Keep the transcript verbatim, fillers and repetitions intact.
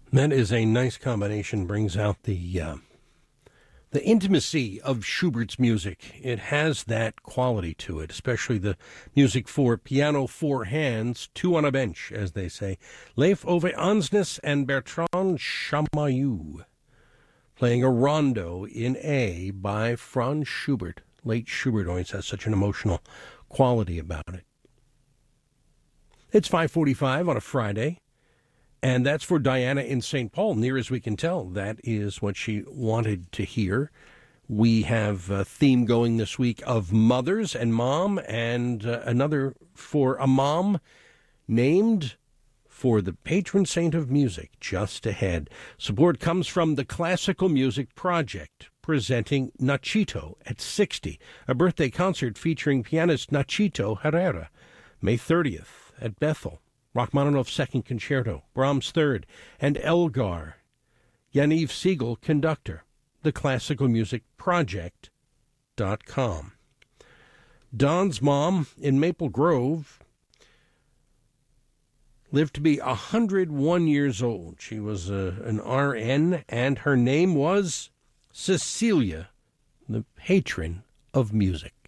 That is a nice combination, brings out the uh, the intimacy of Schubert's music. It has that quality to it, especially the music for piano four hands, two on a bench, as they say. Leif Ove Ansnes and Bertrand Chamayou, playing a rondo in A by Franz Schubert. Late Schubert always has such an emotional quality about it. It's five forty-five on a Friday. And that's for Diana in Saint Paul. Near as we can tell, that is what she wanted to hear. We have a theme going this week of mothers and mom, and uh, another for a mom named for the patron saint of music just ahead. Support comes from the Classical Music Project, presenting Nachito at sixty, a birthday concert featuring pianist Nachito Herrera, May thirtieth at Bethel. Rachmaninoff's Second Concerto, Brahms' Third, and Elgar. Yaniv Siegel, conductor. The Classical Music Project dot com. Don's mom in Maple Grove lived to be one hundred one years old. She was a, an R N, and her name was Cecilia, the patron of music.